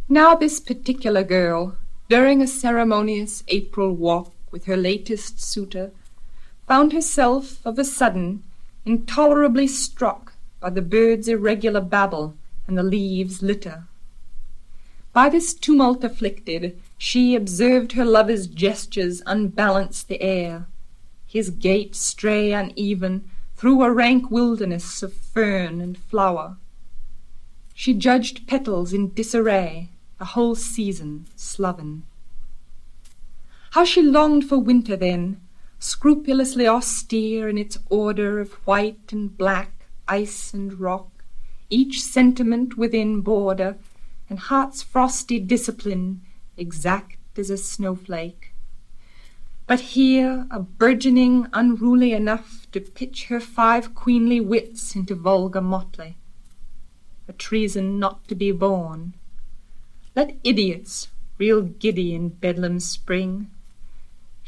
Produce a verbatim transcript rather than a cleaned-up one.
Now this particular girl, during a ceremonious April walk with her latest suitor, found herself of a sudden intolerably struck by the birds' irregular babble and the leaves' litter. By this tumult afflicted, she observed her lover's gestures unbalance the air, his gait stray uneven through a rank wilderness of fern and flower. She judged petals in disarray, a whole season sloven. How she longed for winter then, scrupulously austere in its order of white and black, ice and rock, each sentiment within border, and heart's frosty discipline exact as a snowflake. But here a burgeoning unruly enough to pitch her five queenly wits into vulgar motley. A treason not to be borne. Let idiots, real giddy in Bedlam's spring,